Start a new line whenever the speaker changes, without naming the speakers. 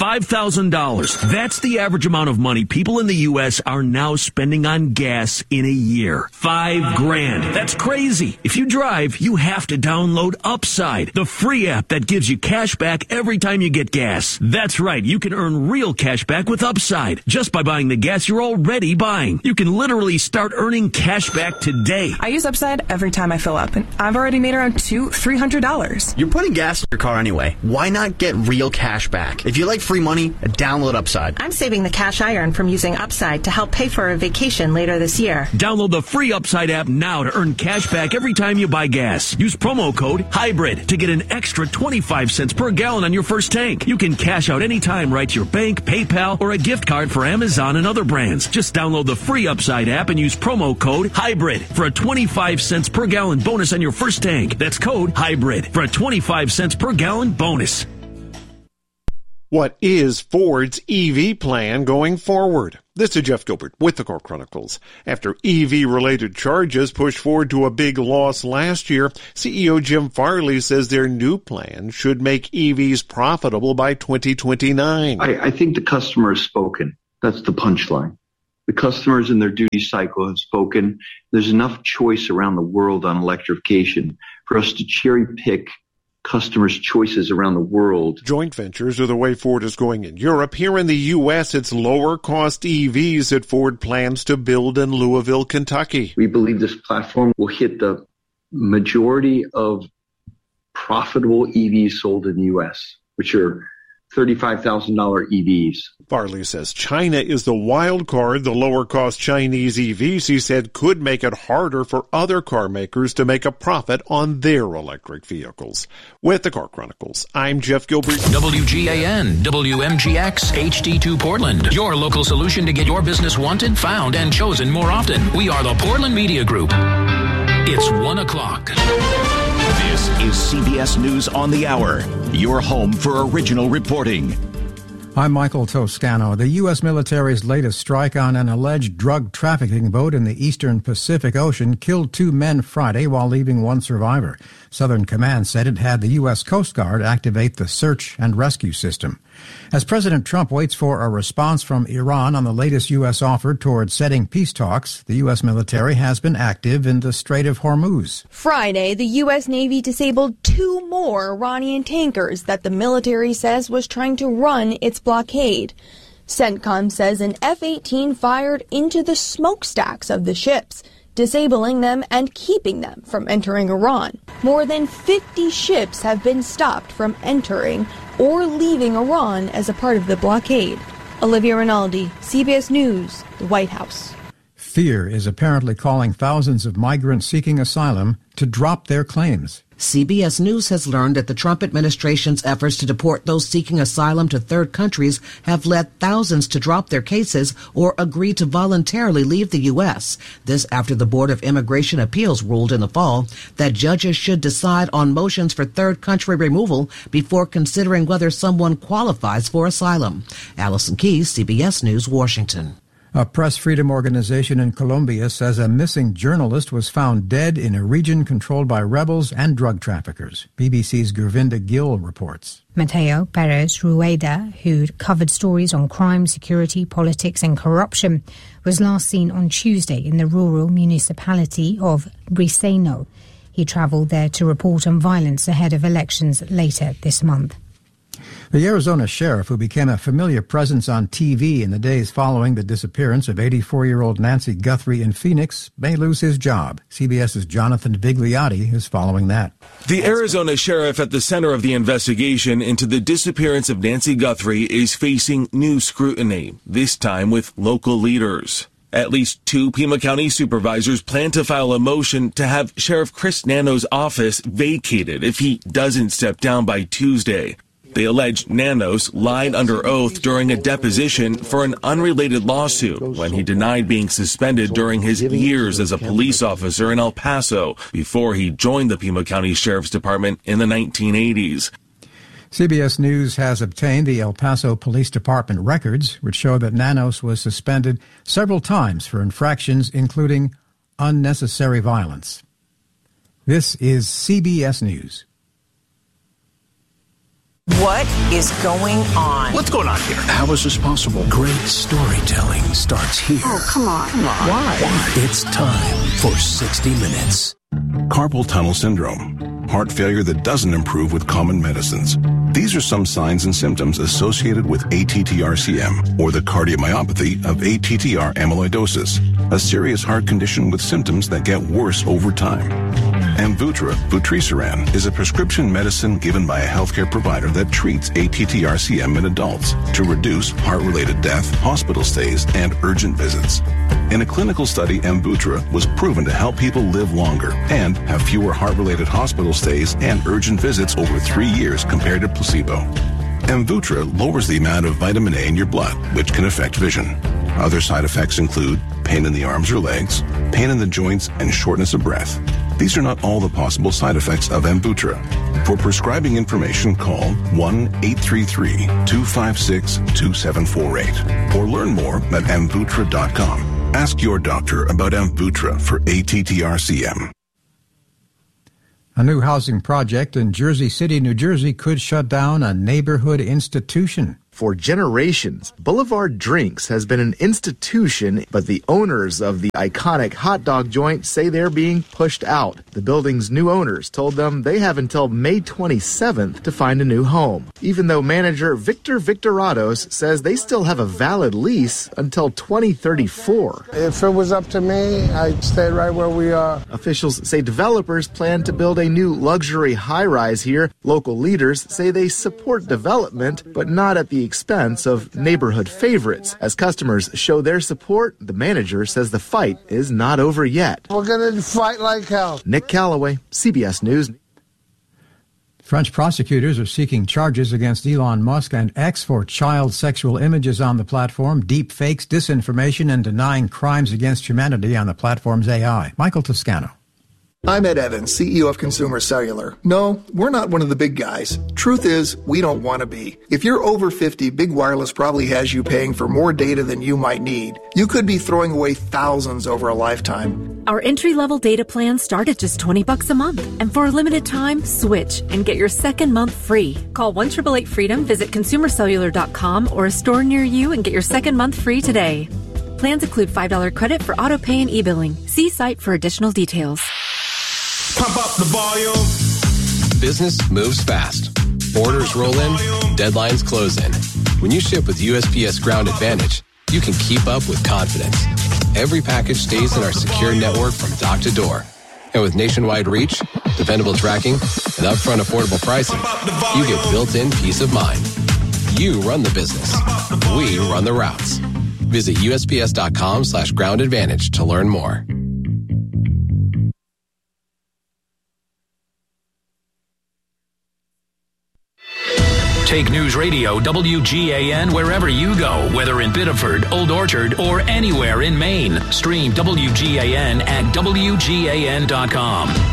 $5,000. That's the average amount of money people in the U.S. are now spending on gas in a year. $5,000. That's crazy. If you drive, you have to download Upside, the free app that gives you cash back every time you get gas. That's right. You can earn real cash back with Upside just by buying the gas you're already buying. You can literally start earning cash back today.
I use Upside every time I fill up, and I've already made around $300.
You're putting gas in your car anyway. Why not get real cash back? If you like free money, download Upside.
I'm saving the cash I earn from using Upside to help pay for a vacation later this year.
Download the free Upside app now to earn cash back every time you buy gas. Use promo code HYBRID to get an extra 25 cents per gallon on your first tank. You can cash out anytime right to your bank, PayPal, or a gift card for Amazon and other brands. Just download the free Upside app and use promo code HYBRID for a 25 cents per gallon bonus on your first tank. That's code HYBRID for a 25 cents per gallon bonus.
What is Ford's EV plan going forward? This is Jeff Gilbert with the Car Chronicles. After EV-related charges pushed Ford to a big loss last year, CEO Jim Farley says their new plan should make EVs profitable by 2029.
I think the customer has spoken. That's the punchline. The customers in their duty cycle have spoken. There's enough choice around the world on electrification for us to cherry pick customers' choices around the world.
Joint ventures are the way Ford is going in Europe. Here in the U.S., it's lower-cost EVs that Ford plans to build in Louisville, Kentucky.
We believe this platform will hit the majority of profitable EVs sold in the U.S., which are $35,000 EVs.
Farley says China is the wild card. The lower-cost Chinese EVs, he said, could make it harder for other car makers to make a profit on their electric vehicles. With the Car Chronicles, I'm Jeff Gilbert.
WGAN, WMGX, HD2 Portland. Your local solution to get your business wanted, found, and chosen more often. We are the Portland Media Group. It's 1 o'clock.
This is CBS News on the Hour, your home for original reporting.
I'm Michael Toscano. The U.S. military's latest strike on an alleged drug trafficking boat in the eastern Pacific Ocean killed 2 men Friday while leaving 1 survivor. Southern Command said it had the U.S. Coast Guard activate the search and rescue system. As President Trump waits for a response from Iran on the latest U.S. offer toward setting peace talks, the U.S. military has been active in the Strait of Hormuz.
Friday, the U.S. Navy disabled 2 more Iranian tankers that the military says was trying to run its blockade. CENTCOM says an F-18 fired into the smokestacks of the ships, disabling them and keeping them from entering Iran. More than 50 ships have been stopped from entering or leaving Iran as a part of the blockade. Olivia Rinaldi, CBS News, the White House.
Fear is apparently calling thousands of migrants seeking asylum to drop their claims.
CBS News has learned that the Trump administration's efforts to deport those seeking asylum to third countries have led thousands to drop their cases or agree to voluntarily leave the U.S. This after the Board of Immigration Appeals ruled in the fall that judges should decide on motions for third country removal before considering whether someone qualifies for asylum. Allison Keyes, CBS News, Washington.
A press freedom organization in Colombia says a missing journalist was found dead in a region controlled by rebels and drug traffickers. BBC's Gurvinda Gill reports.
Mateo Perez Rueda, who covered stories on crime, security, politics and corruption, was last seen on Tuesday in the rural municipality of Briceño. He travelled there to report on violence ahead of elections later this month.
The Arizona sheriff, who became a familiar presence on TV in the days following the disappearance of 84-year-old Nancy Guthrie in Phoenix, may lose his job. CBS's Jonathan Vigliotti is following that.
The Arizona sheriff at the center of the investigation into the disappearance of Nancy Guthrie is facing new scrutiny, this time with local leaders. At least 2 Pima County supervisors plan to file a motion to have Sheriff Chris Nano's office vacated if he doesn't step down by Tuesday. They allege Nanos lied under oath during a deposition for an unrelated lawsuit when he denied being suspended during his years as a police officer in El Paso before he joined the Pima County Sheriff's Department in the 1980s.
CBS News has obtained the El Paso Police Department records, which show that Nanos was suspended several times for infractions including unnecessary violence. This is CBS News.
What is going on?
What's going on here?
How is this possible?
Great storytelling starts here.
Oh, come on.
Why? It's time for 60 Minutes.
Carpal tunnel syndrome. Heart failure that doesn't improve with common medicines. These are some signs and symptoms associated with ATTR-CM, or the cardiomyopathy of ATTR amyloidosis, a serious heart condition with symptoms that get worse over time. Amvuttra, vutrisiran, is a prescription medicine given by a healthcare provider that treats ATTR-CM in adults to reduce heart-related death, hospital stays, and urgent visits. In a clinical study, Amvuttra was proven to help people live longer and have fewer heart-related hospital stays and urgent visits over 3 years compared to placebo. Amvuttra lowers the amount of vitamin A in your blood, which can affect vision. Other side effects include pain in the arms or legs, pain in the joints, and shortness of breath. These are not all the possible side effects of Amvuttra. For prescribing information, call 1-833-256-2748 or learn more at Amvuttra.com. Ask your doctor about Amvuttra for ATTR-CM.
A new housing project in Jersey City, New Jersey could shut down a neighborhood institution.
For generations, Boulevard Drinks has been an institution, but the owners of the iconic hot dog joint say they're being pushed out. The building's new owners told them they have until May 27th to find a new home, even though manager Victor Victoratos says they still have a valid lease until 2034.
If it was up to me, I'd stay right where we are.
Officials say developers plan to build a new luxury high-rise here. Local leaders say they support development, but not at the expense of neighborhood favorites. As customers show their support, the manager says the fight is not over yet.
We're going to fight like hell.
Nick Calloway, CBS News.
French prosecutors are seeking charges against Elon Musk and X for child sexual images on the platform, deep fakes, disinformation, and denying crimes against humanity on the platform's AI. Michael Toscano.
I'm Ed Evans, CEO of Consumer Cellular. No, we're not one of the big guys. Truth is, we don't want to be. If you're over 50, Big Wireless probably has you paying for more data than you might need. You could be throwing away thousands over a lifetime.
Our entry-level data plans start at just $20 a month. And for a limited time, switch and get your second month free. Call 1-888-FREEDOM, visit consumercellular.com or a store near you and get your second month free today. Plans include $5 credit for auto pay and e-billing. See site for additional details.
Pump up the volume.
Business moves fast. Orders roll in, deadlines close in. When you ship with USPS Ground Advantage, you can keep up with confidence. Every package stays in our secure network from dock to door. And with nationwide reach, dependable tracking, and upfront affordable pricing, you get built-in peace of mind. You run the business. We run the routes. Visit USPS.com/Ground Advantage to learn more.
Take News Radio WGAN wherever you go, whether in Biddeford, Old Orchard, or anywhere in Maine. Stream WGAN at WGAN.com.